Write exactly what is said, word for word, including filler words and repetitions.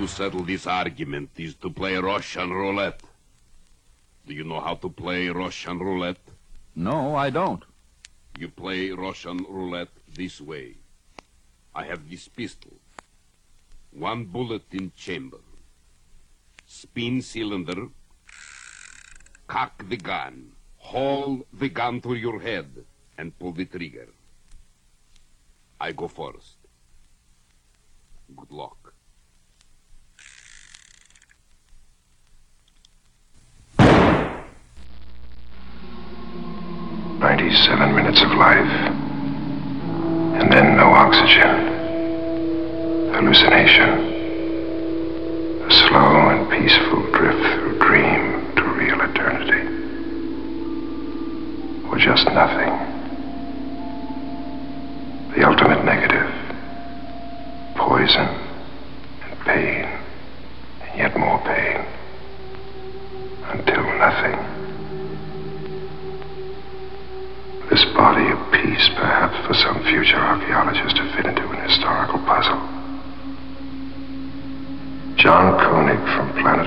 to settle this argument is to play Russian roulette. Do you know how to play Russian roulette? No, I don't. You play Russian roulette this way. I have this pistol. One bullet in chamber. Spin cylinder. Cock the gun. Hold the gun to your head and pull the trigger. I go first. Good luck. Ninety-seven minutes of life, and then no oxygen. Hallucination. A slow and peaceful drift through dream to real eternity. Or just nothing. The ultimate negative. Poison and pain, and yet more pain. Until nothing. This body of peace, perhaps for some future archaeologist to fit into an historical puzzle. John Koenig from Planet